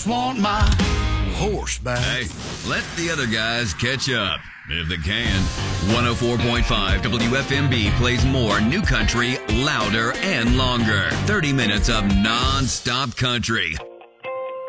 just want my horse back. Hey, let the other guys catch up, if they can. 104.5 WFMB plays more new country, louder and longer. 30 minutes of non-stop country.